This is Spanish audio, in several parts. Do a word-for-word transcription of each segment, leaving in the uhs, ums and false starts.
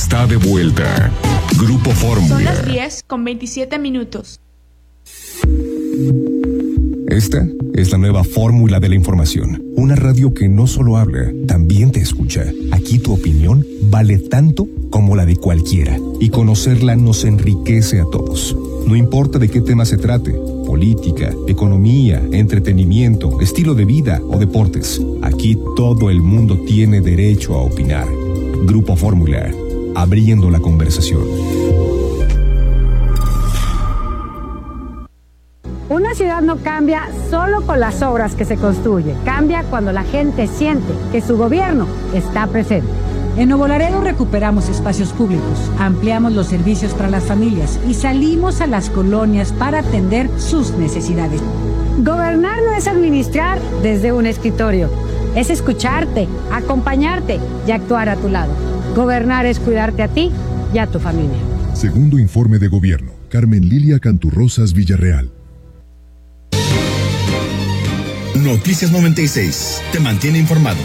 está de vuelta. Grupo Fórmula. Son las diez con veintisiete minutos. Esta es la nueva fórmula de la información. Una radio que no solo habla, también te escucha. Aquí tu opinión vale tanto como la de cualquiera. Y conocerla nos enriquece a todos. No importa de qué tema se trate. Política, economía, entretenimiento, estilo de vida o deportes. Aquí todo el mundo tiene derecho a opinar. Grupo Fórmula. Abriendo la conversación. Una ciudad no cambia solo con las obras que se construyen. Cambia cuando la gente siente que su gobierno está presente. En Nuevo Laredo recuperamos espacios públicos, ampliamos los servicios para las familias y salimos a las colonias para atender sus necesidades. Gobernar no es administrar desde un escritorio. Es escucharte, acompañarte y actuar a tu lado. Gobernar es cuidarte a ti y a tu familia. Segundo informe de gobierno. Carmen Lilia Canturrosas Villarreal. Noticias noventa y seis. Te mantiene informado.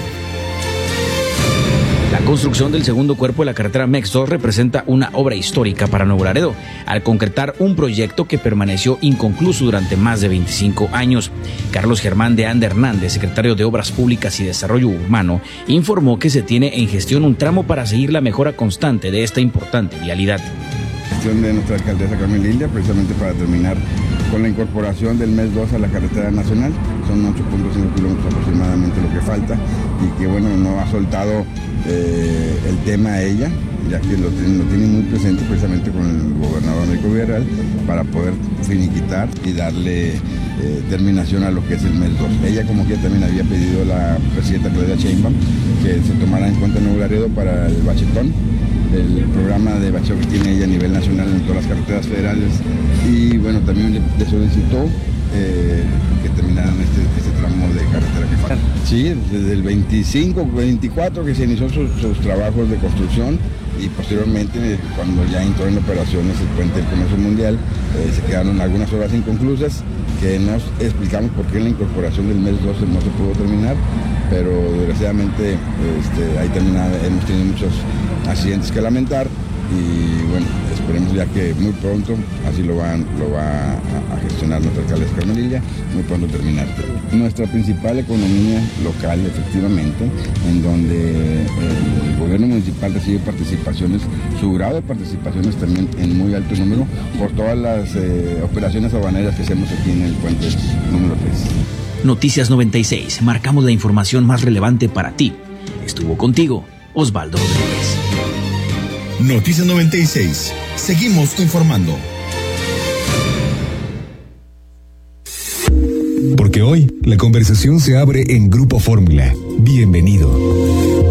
La construcción del segundo cuerpo de la carretera MEX dos representa una obra histórica para Nuevo Laredo, al concretar un proyecto que permaneció inconcluso durante más de veinticinco años. Carlos Germán de Anda Hernández, secretario de Obras Públicas y Desarrollo Urbano, informó que se tiene en gestión un tramo para seguir la mejora constante de esta importante vialidad. Gestión de nuestra alcaldesa Carmen Lilia, precisamente para terminar con la incorporación del MEX dos a la carretera nacional. Son ocho punto cinco kilómetros aproximadamente lo que falta y que bueno, no ha soltado eh, el tema a ella, ya que lo tiene, lo tiene muy presente precisamente con el gobernador Américo Villarreal para poder finiquitar y darle eh, terminación a lo que es el MEX dos. Ella como que también había pedido a la presidenta Claudia Sheinbaum que se tomara en cuenta Nuevo Laredo para el bachetón, el programa de bacheo que tiene ella a nivel nacional en todas las carreteras federales, y bueno, también le, le solicitó eh, que terminaran este, este tramo de carretera que falta. Sí, desde el veinticinco, veinticuatro que se inició sus, sus trabajos de construcción y posteriormente cuando ya entró en operaciones el puente del comercio mundial, eh, se quedaron algunas obras inconclusas que nos explicamos por qué en la incorporación del MEX dos no se pudo terminar, pero desgraciadamente este, ahí termina, hemos tenido muchos accidentes que lamentar y bueno, esperemos ya que muy pronto, así lo, van, lo va a, a gestionar nuestra alcaldesa Carmen Lilia, muy pronto terminar. Nuestra principal economía local, efectivamente, en donde el gobierno municipal recibe participaciones, su grado de participaciones también en muy alto número, por todas las eh, operaciones aduaneras que hacemos aquí en el puente número tres. Noticias noventa y seis, marcamos la información más relevante para ti. Estuvo contigo Osvaldo Rodríguez. Noticias noventa y seis. Seguimos informando. Porque hoy la conversación se abre en Grupo Fórmula. Bienvenido.